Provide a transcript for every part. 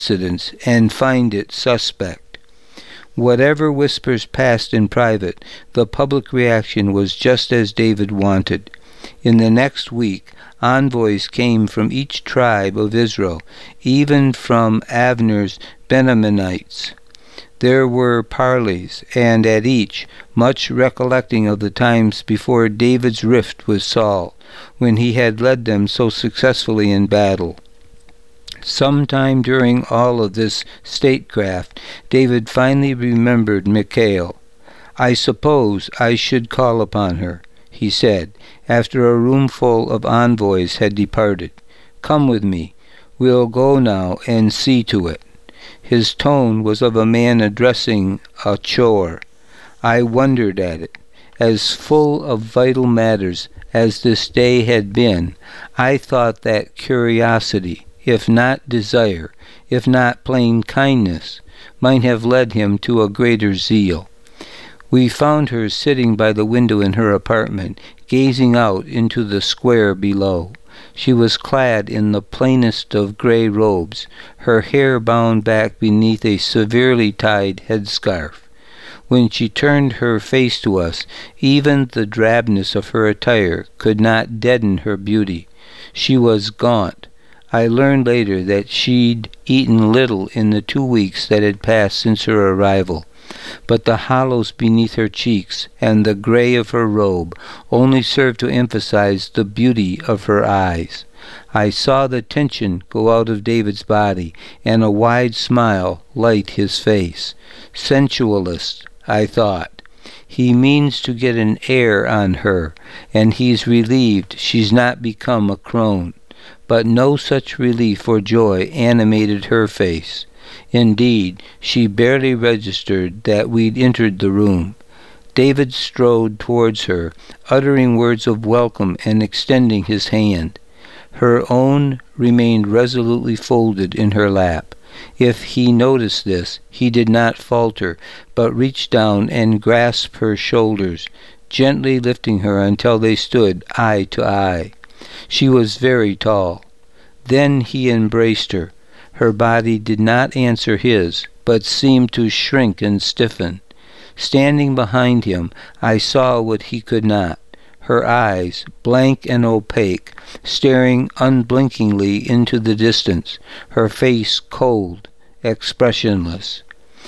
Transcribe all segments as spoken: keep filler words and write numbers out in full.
coincidence and find it suspect. Whatever whispers passed in private, the public reaction was just as David wanted. In the next week, envoys came from each tribe of Israel, even from Avner's Benjaminites. There were parleys, and at each, much recollecting of the times before David's rift with Saul, when he had led them so successfully in battle. Sometime during all of this statecraft, David finally remembered Michal. "I suppose I should call upon her," he said, after a roomful of envoys had departed. "Come with me. We'll go now and see to it." His tone was of a man addressing a chore. I wondered at it. As full of vital matters as this day had been, I thought that curiosity, if not desire, if not plain kindness, might have led him to a greater zeal. We found her sitting by the window in her apartment, gazing out into the square below. She was clad in the plainest of gray robes, her hair bound back beneath a severely tied headscarf. When she turned her face to us, even the drabness of her attire could not deaden her beauty. She was gaunt. I learned later that she'd eaten little in the two weeks that had passed since her arrival, but the hollows beneath her cheeks and the gray of her robe only served to emphasize the beauty of her eyes. I saw the tension go out of David's body, and a wide smile light his face. Sensualist, I thought. He means to get an air on her, and he's relieved she's not become a crone. But no such relief or joy animated her face. Indeed, she barely registered that we'd entered the room. David strode towards her, uttering words of welcome and extending his hand. Her own remained resolutely folded in her lap. If he noticed this, he did not falter, but reached down and grasped her shoulders, gently lifting her until they stood eye to eye. She was very tall. Then he embraced her. Her body did not answer his, but seemed to shrink and stiffen. Standing behind him, I saw what he could not. Her eyes, blank and opaque, staring unblinkingly into the distance, her face cold, expressionless.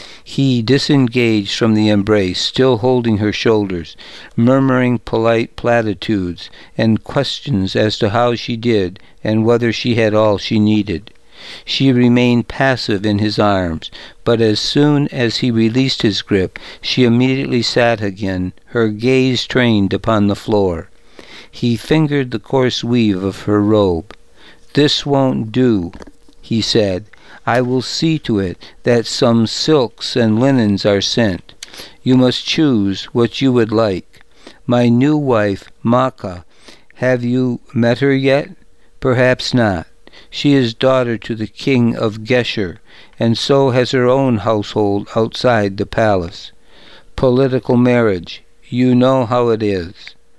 He disengaged from the embrace, still holding her shoulders, murmuring polite platitudes and questions as to how she did and whether she had all she needed. She remained passive in his arms, but as soon as he released his grip, she immediately sat again, her gaze trained upon the floor. He fingered the coarse weave of her robe. "This won't do," he said. "I will see to it that some silks and linens are sent. You must choose what you would like. My new wife, Maacah, have you met her yet? Perhaps not. She is daughter to the king of Geshur, and so has her own household outside the palace. Political marriage, you know how it is."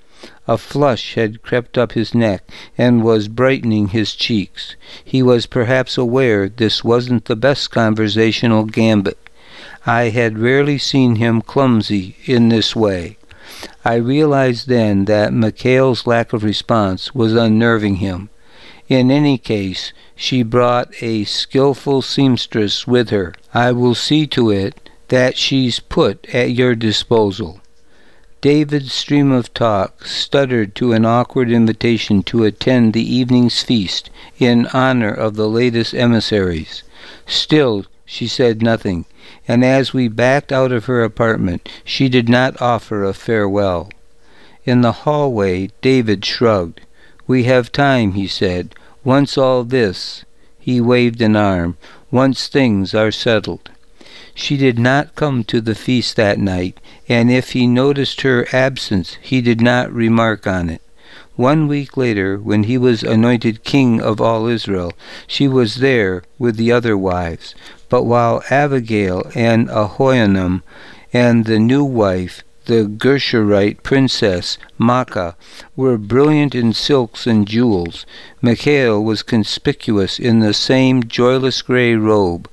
A flush had crept up his neck and was brightening his cheeks. He was perhaps aware this wasn't the best conversational gambit. I had rarely seen him clumsy in this way. I realized then that Michal's lack of response was unnerving him. In any case, she brought a skilful seamstress with her. I will see to it that she's put at your disposal. David's stream of talk stuttered to an awkward invitation to attend the evening's feast in honor of the latest emissaries. Still, she said nothing, and as we backed out of her apartment, she did not offer a farewell. In the hallway, David shrugged. "We have time," he said. "Once all this," he waved an arm, "once things are settled." She did not come to the feast that night, and if he noticed her absence, he did not remark on it. One week later, when he was anointed king of all Israel, she was there with the other wives. But while Abigail and Ahinoam and the new wife, the Gesherite princess, Maacah, were brilliant in silks and jewels. Michal was conspicuous in the same joyless grey robe.